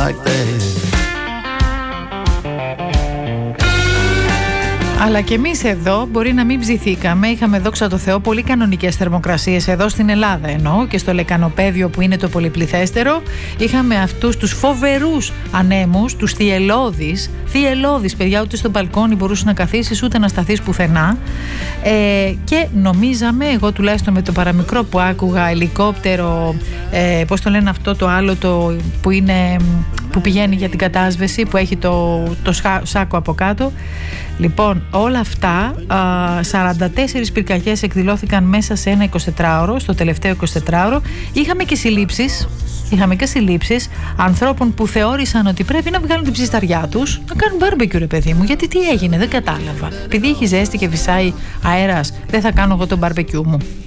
like that. Αλλά και εμείς εδώ μπορεί να μην ψηθήκαμε. Είχαμε, δόξα τω Θεώ, πολύ κανονικές θερμοκρασίες εδώ στην Ελλάδα, εννοώ, και στο Λεκανοπέδιο που είναι το πολυπληθέστερο. Είχαμε αυτούς τους φοβερούς ανέμους, τους θυελλώδεις, παιδιά, ούτε στο μπαλκόνι μπορούσε να καθίσεις ούτε να σταθείς πουθενά. Και νομίζαμε, εγώ τουλάχιστον με το παραμικρό που άκουγα, ελικόπτερο, πώς το λένε αυτό το άλλο που είναι, που πηγαίνει για την κατάσβεση, που έχει το σάκο από κάτω. Λοιπόν, όλα αυτά, 44 πυρκαγιές εκδηλώθηκαν μέσα σε ένα 24ωρο, στο τελευταίο 24ωρο. Είχαμε και συλλήψεις ανθρώπων που θεώρησαν ότι πρέπει να βγάλουν την ψισταριά τους, να κάνουν μπάρμπεκιου, ρε παιδί μου. Γιατί τι έγινε, δεν κατάλαβα. Επειδή έχει ζέστη και φυσάει αέρας, δεν θα κάνω εγώ το μπάρμπεκιου μου.